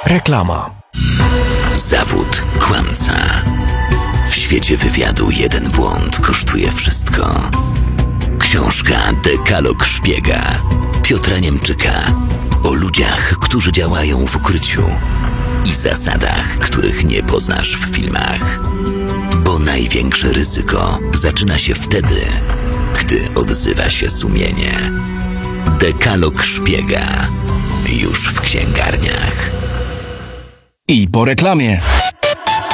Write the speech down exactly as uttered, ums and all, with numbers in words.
Reklama. Zawód kłamca. W świecie wywiadu jeden błąd kosztuje wszystko. Książka Dekalog szpiega Piotra Niemczyka o ludziach, którzy działają w ukryciu i zasadach, których nie poznasz w filmach. Bo największe ryzyko zaczyna się wtedy, gdy odzywa się sumienie. Dekalog szpiega już w księgarniach. I po reklamie.